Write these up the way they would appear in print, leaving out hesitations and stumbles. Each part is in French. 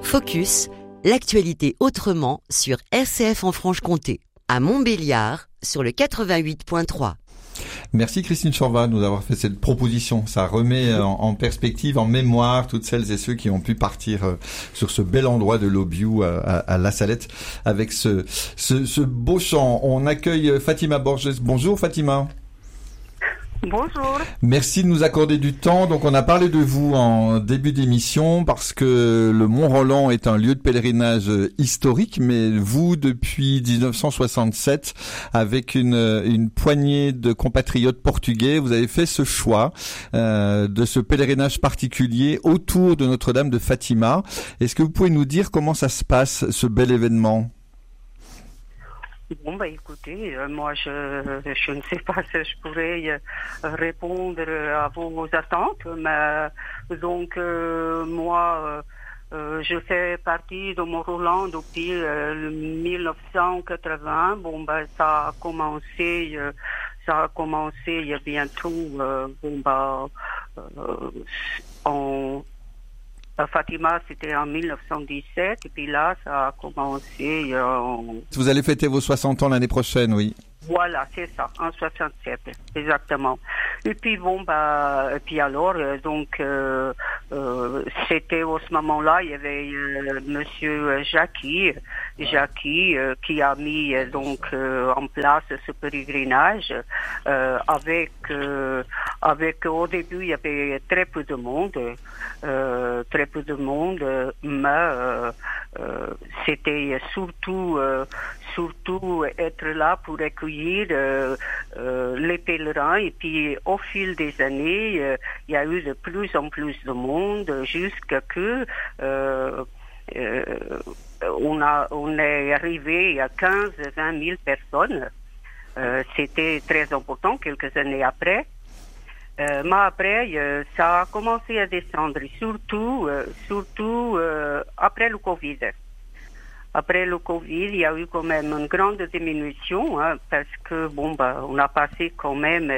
Focus, l'actualité autrement sur RCF en Franche-Comté, à Montbéliard sur le 88.3. Merci Christine Chorva de nous avoir fait cette proposition. Ça remet en perspective, en mémoire, toutes celles et ceux qui ont pu partir sur ce bel endroit de l'Aubiou à La Salette avec ce beau chant. On accueille Fatima Borges. Bonjour Fatima. Bonjour. Merci de nous accorder du temps. Donc on a parlé de vous en début d'émission parce que le Mont-Roland est un lieu de pèlerinage historique, mais vous, depuis 1967, avec une poignée de compatriotes portugais, vous avez fait ce choix de ce pèlerinage particulier autour de Notre-Dame de Fatima. Est-ce que vous pouvez nous dire comment ça se passe, ce bel événement ? Bon, écoutez, moi, je ne sais pas si je pourrais répondre à vos attentes, mais donc, moi, je fais partie de Mont-Roland depuis 1980. Bon, ça a commencé il y a bientôt, Fatima, c'était en 1917, et puis là, ça a commencé Vous allez fêter vos 60 ans l'année prochaine, oui. Voilà, c'est ça, en 67, exactement. Et puis et puis alors, c'était au ce moment-là, il y avait Monsieur Jackie qui a mis en place ce pèlerinage avec au début il y avait très peu de monde, mais c'était surtout être là pour accueillir les pèlerins. Et puis au fil des années, il y a eu de plus en plus de monde jusqu'à que on est arrivé à 15-20 000 personnes. C'était très important quelques années après. Mais après, ça a commencé à descendre, surtout après le Covid. Après le Covid, il y a eu quand même une grande diminution, parce que on a passé quand même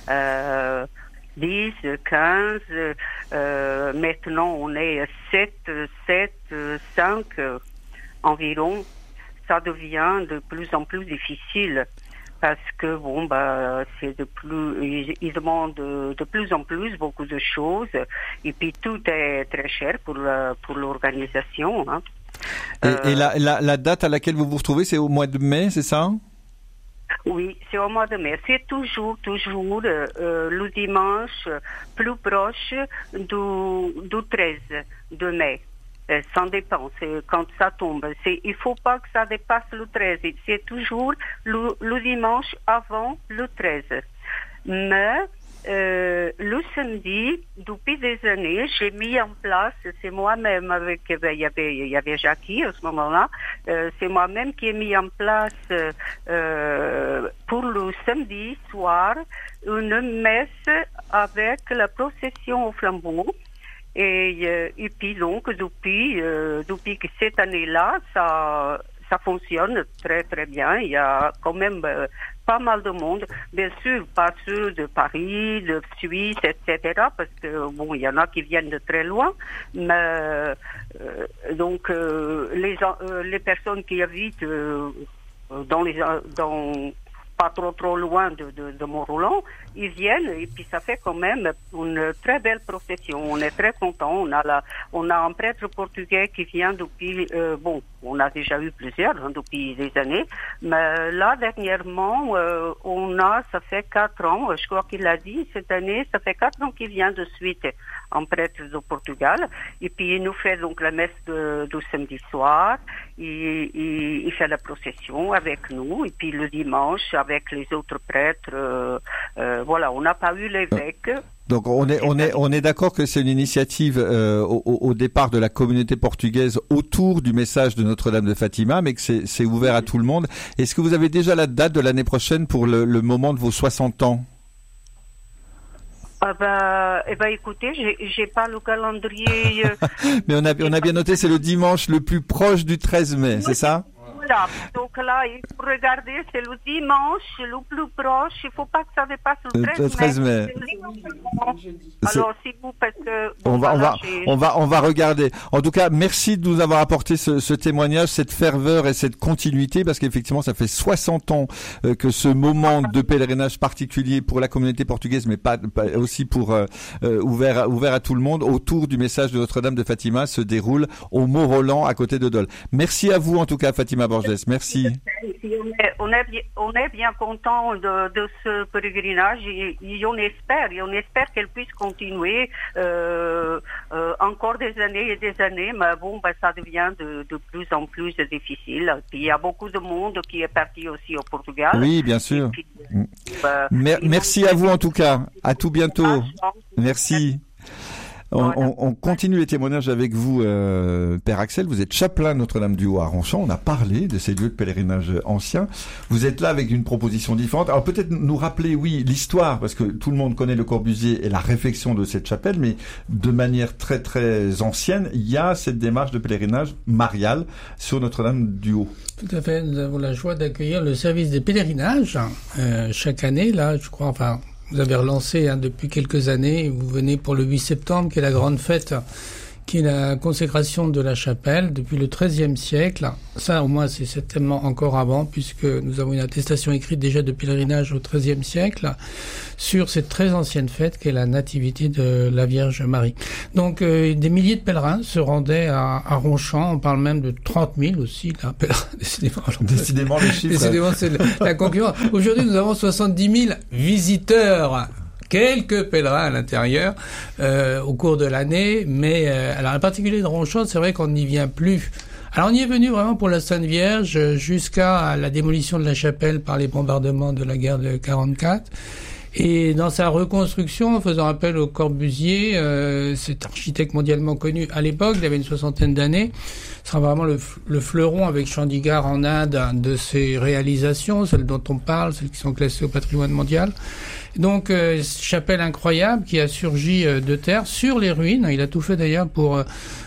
10, 15, maintenant on est 7, 5 environ. Ça devient de plus en plus difficile parce que c'est ils demandent de plus en plus beaucoup de choses, et puis tout est très cher pour l'organisation. Et la date à laquelle vous vous retrouvez, c'est au mois de mai, c'est ça ? Oui, c'est au mois de mai. C'est toujours le dimanche plus proche du 13 de mai. Ça dépend, c'est quand ça tombe. Il faut pas que ça dépasse le 13. C'est toujours le dimanche avant le 13. Mais le samedi, depuis des années, j'ai mis en place, c'est moi-même avec, il y avait Jackie à ce moment-là, c'est moi-même qui ai mis en place pour le samedi soir une messe avec la procession au flambeau. Et puis donc depuis que cette année-là, ça fonctionne très très bien. Il y a quand même pas mal de monde, bien sûr pas ceux de Paris, de Suisse, etc. Parce que il y en a qui viennent de très loin, mais les personnes qui habitent dans pas trop loin de Mont-Roland, ils viennent, et puis ça fait quand même une très belle procession. On est très contents. On a un prêtre portugais qui vient depuis, on a déjà eu plusieurs depuis des années, mais là dernièrement, ça fait 4 ans, je crois qu'il l'a dit cette année, ça fait 4 ans qu'il vient de suite, un prêtre du Portugal, et puis il nous fait donc la messe du samedi soir, il fait la procession avec nous, et puis le dimanche avec les autres prêtres, on n'a pas eu l'évêque. Donc on est d'accord que c'est une initiative au départ de la communauté portugaise autour du message de Notre-Dame de Fatima, mais que c'est ouvert à tout le monde. Est-ce que vous avez déjà la date de l'année prochaine pour le moment de vos 60 ans ? Écoutez, j'ai pas le calendrier. Mais on a bien noté, c'est le dimanche le plus proche du 13 mai, c'est ça ? Voilà. Donc là, il faut regarder, c'est le dimanche, le plus proche. Il ne faut pas que ça dépasse le 13 mai. Alors, si vous faites... on va regarder. En tout cas, merci de nous avoir apporté ce témoignage, cette ferveur et cette continuité, parce qu'effectivement, ça fait 60 ans que ce moment de pèlerinage particulier pour la communauté portugaise, mais pas aussi pour ouvert à tout le monde, autour du message de Notre-Dame de Fatima, se déroule au Mont-Roland, à côté de Dole. Merci à vous, en tout cas, Fatima Borges. Merci. On est bien content de ce pèlerinage et on espère qu'elle puisse continuer encore des années et des années, mais bon, ça devient de plus en plus difficile. Puis il y a beaucoup de monde qui est parti aussi au Portugal. Oui, bien sûr. Puis, merci à vous en tout cas. À tout bientôt. Merci. On continue les témoignages avec vous, Père Axel. Vous êtes chapelain Notre-Dame-du-Haut à Ronchamp. On a parlé de ces lieux de pèlerinage anciens. Vous êtes là avec une proposition différente. Alors peut-être nous rappeler, oui, l'histoire, parce que tout le monde connaît le Corbusier et la réfection de cette chapelle, mais de manière très très ancienne, il y a cette démarche de pèlerinage marial sur Notre-Dame-du-Haut. Tout à fait. Nous avons la joie d'accueillir le service des pèlerinages chaque année. Là, je crois, vous avez relancé depuis quelques années, vous venez pour le 8 septembre, qui est la grande fête, qui est la consécration de la chapelle depuis le XIIIe siècle. Ça, au moins, c'est certainement encore avant, puisque nous avons une attestation écrite déjà de pèlerinage au XIIIe siècle sur cette très ancienne fête qui est la nativité de la Vierge Marie. Donc, des milliers de pèlerins se rendaient à Ronchamp. On parle même de 30 000 aussi, là, pèlerins. Décidément, les chiffres. Décidément, c'est la concurrence. Aujourd'hui, nous avons 70 000 visiteurs. Quelques pèlerins à l'intérieur au cours de l'année, mais alors en particulier de Ronchamp, c'est vrai qu'on n'y vient plus. Alors on y est venu vraiment pour la Sainte Vierge jusqu'à la démolition de la chapelle par les bombardements de la guerre de 44. Et dans sa reconstruction, en faisant appel au Corbusier, cet architecte mondialement connu à l'époque, il avait une 60aine d'années, ce sera vraiment le fleuron avec Chandigarh en Inde de ses réalisations, celles dont on parle, celles qui sont classées au patrimoine mondial. Donc, chapelle incroyable qui a surgi de terre sur les ruines. Il a tout fait d'ailleurs pour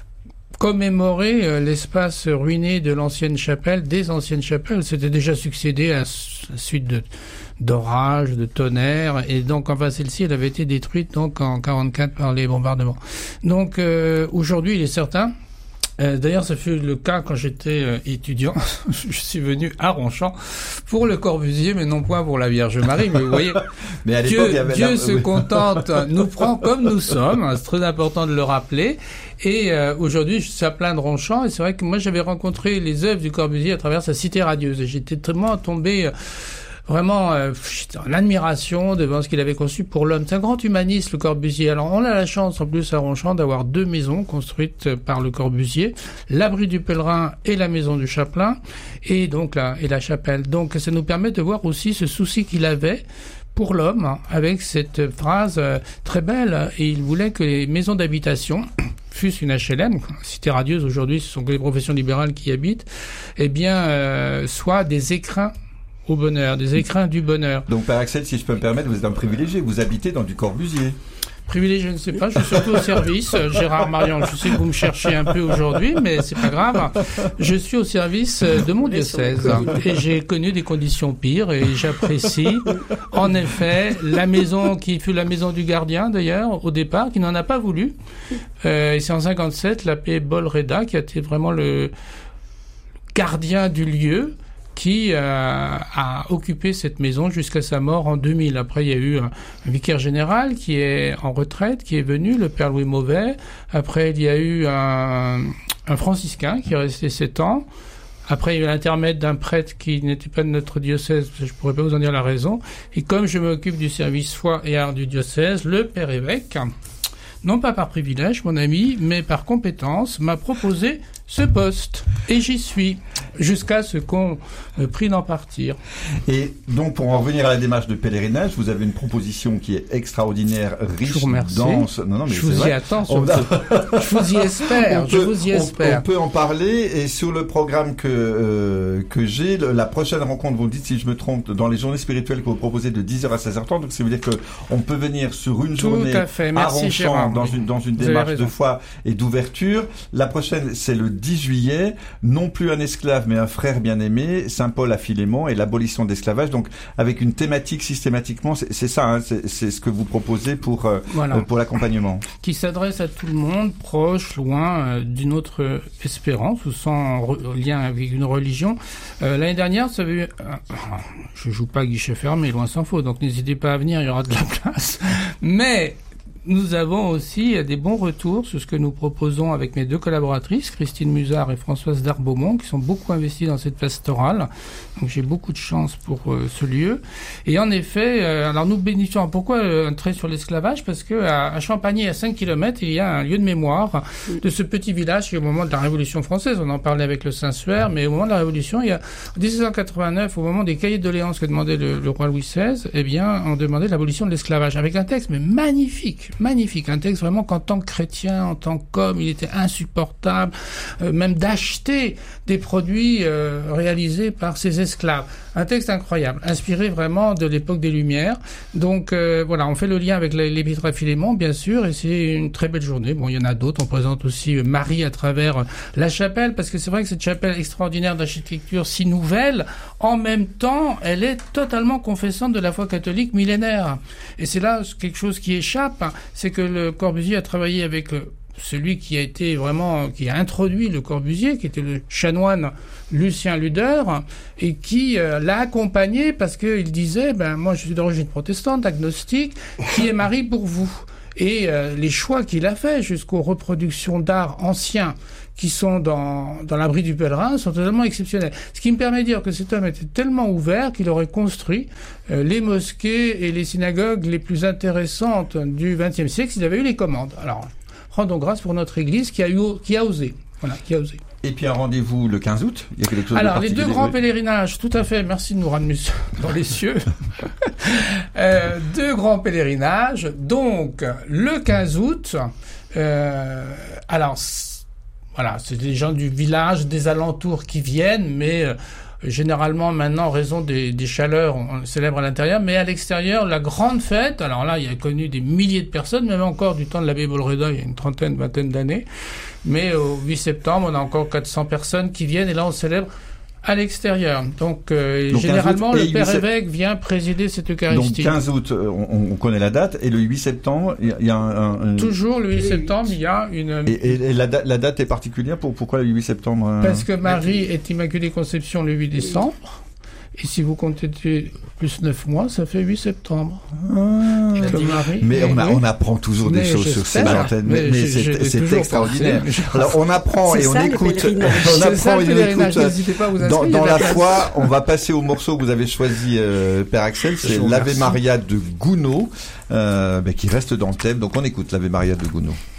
commémorer l'espace ruiné de l'ancienne chapelle, des anciennes chapelles. C'était déjà succédé à la suite d'orages, de tonnerres, et donc celle-ci, elle avait été détruite donc en 44 par les bombardements. Donc, aujourd'hui, il est certain. D'ailleurs, ça fut le cas quand j'étais étudiant. Je suis venu à Ronchamp pour le Corbusier, mais non point pour la Vierge Marie. Mais vous voyez, mais à Dieu se contente, nous prend comme nous sommes. C'est très important de le rappeler. Et aujourd'hui, je suis à plein de Ronchamp. Et c'est vrai que moi, j'avais rencontré les œuvres du Corbusier à travers sa Cité radieuse. Et j'étais tellement tombé... Vraiment en admiration devant ce qu'il avait conçu pour l'homme. C'est un grand humaniste, le Corbusier. Alors, on a la chance, en plus, à Ronchamp, d'avoir 2 maisons construites par le Corbusier. L'abri du pèlerin et la maison du chapelain. Et donc, la chapelle. Donc, ça nous permet de voir aussi ce souci qu'il avait pour l'homme, avec cette phrase très belle. Et il voulait que les maisons d'habitation, fût-ce une HLM, Cité radieuse aujourd'hui, ce sont que les professions libérales qui y habitent, soient des écrins au bonheur, des écrins du bonheur. Donc, Père Axel, si je peux me permettre, vous êtes un privilégié, vous habitez dans du Corbusier. Privilégié, je ne sais pas, je suis surtout au service. Gérard Marion, je sais que vous me cherchez un peu aujourd'hui, mais c'est pas grave. Je suis au service de mon diocèse. Et j'ai connu des conditions pires et j'apprécie, en effet, la maison qui fut la maison du gardien, d'ailleurs, au départ, qui n'en a pas voulu. Et c'est en 57, l'abbé Bolreda, qui a été vraiment le gardien du lieu, qui a occupé cette maison jusqu'à sa mort en 2000. Après, il y a eu un vicaire général qui est en retraite, qui est venu, le père Louis Mauvais. Après, il y a eu un franciscain qui est resté 7 ans. Après, il y a eu l'intermède d'un prêtre qui n'était pas de notre diocèse, je pourrais pas vous en dire la raison. Et comme je m'occupe du service foi et art du diocèse, le père évêque, non pas par privilège, mon ami, mais par compétence, m'a proposé ce poste. Et j'y suis, jusqu'à ce qu'on me prie d'en partir. Et donc, pour en revenir à la démarche de pèlerinage, vous avez une proposition qui est extraordinaire, riche, dense. Non, mais je vous y attends, je vous y espère, On peut en parler, et sur le programme que j'ai, la prochaine rencontre, vous me dites si je me trompe, dans les journées spirituelles que vous proposez de 10h à 16h30, donc ça veut dire qu'on peut venir sur une journée à Ronchamp, dans une démarche de foi et d'ouverture. La prochaine, c'est le 10 juillet, non plus un esclave mais un frère bien-aimé, Saint Paul à Philémon et l'abolition de l'esclavage. Donc avec une thématique systématiquement, c'est ça, hein, c'est ce que vous proposez pour l'accompagnement. Qui s'adresse à tout le monde, proche, loin, d'une autre espérance ou sans lien avec une religion. L'année dernière, ça avait eu... je joue pas à guichet fermé, loin s'en faut, donc n'hésitez pas à venir, il y aura de la place. Mais nous avons aussi des bons retours sur ce que nous proposons avec mes deux collaboratrices, Christine Musard et Françoise Darbeaumont, qui sont beaucoup investies dans cette pastorale. Donc j'ai beaucoup de chance pour ce lieu. Et en effet, alors nous bénéficions. Pourquoi un trait sur l'esclavage? Parce que à Champagny, à 5 km, il y a un lieu de mémoire de ce petit village qui, au moment de la Révolution française, on en parlait avec le Saint-Suaire, mais au moment de la Révolution, il y a en 1789, au moment des cahiers de doléances que demandait le roi Louis XVI, eh bien, on demandait l'abolition de l'esclavage avec un texte mais magnifique, un texte vraiment qu'en tant que chrétien, en tant qu'homme, il était insupportable, même d'acheter des produits réalisés par ces esclaves. Un texte incroyable, inspiré vraiment de l'époque des Lumières. Donc voilà, on fait le lien avec l'épître à Philémon, bien sûr, et c'est une très belle journée. Bon, il y en a d'autres. On présente aussi Marie à travers la chapelle, parce que c'est vrai que cette chapelle extraordinaire d'architecture si nouvelle, en même temps, elle est totalement confessante de la foi catholique millénaire. Et c'est là quelque chose qui échappe, c'est que le Corbusier a travaillé avec celui qui a introduit le Corbusier, qui était le chanoine Lucien Luder, et qui l'a accompagné parce qu'il disait, moi je suis d'origine protestante, agnostique, qui est Marie pour vous? Et les choix qu'il a fait jusqu'aux reproductions d'art anciens qui sont dans l'abri du pèlerin sont totalement exceptionnels. Ce qui me permet de dire que cet homme était tellement ouvert qu'il aurait construit les mosquées et les synagogues les plus intéressantes du XXe siècle s'il avait eu les commandes. Alors, rendons grâce pour notre Église qui a osé. Voilà, qui a osé. Et puis un rendez-vous le 15 août. Il y a quelque chose alors, de particulier. Les deux grands pèlerinages, tout à fait. Merci de nous ramener dans les cieux. Deux grands pèlerinages. Donc, le 15 août, alors, voilà, c'est des gens du village, des alentours qui viennent, mais généralement maintenant, en raison des chaleurs, on célèbre à l'intérieur, mais à l'extérieur, la grande fête, alors là, il y a connu des milliers de personnes, même encore du temps de l'abbé Bolreda, il y a une vingtaine d'années, mais au 8 septembre, on a encore 400 personnes qui viennent, et là, on célèbre à l'extérieur. Donc généralement, le père évêque vient présider cette Eucharistie. Donc 15 août, on connaît la date, et le 8 septembre, il y a Toujours le 8 septembre, il y a une... Et la date est particulière, pourquoi le 8 septembre Parce que Marie est Immaculée Conception le 8 décembre, et si vous comptez plus 9 mois, ça fait 8 septembre. Mais on apprend toujours des choses sur ces antennes. Mais c'est extraordinaire. Alors on apprend et on écoute. On apprend et on écoute. Dans la foi, on va passer au morceau que vous avez choisi, Père Axel. C'est l'Ave Maria de Gounod, qui reste dans le thème. Donc on écoute l'Ave Maria de Gounod.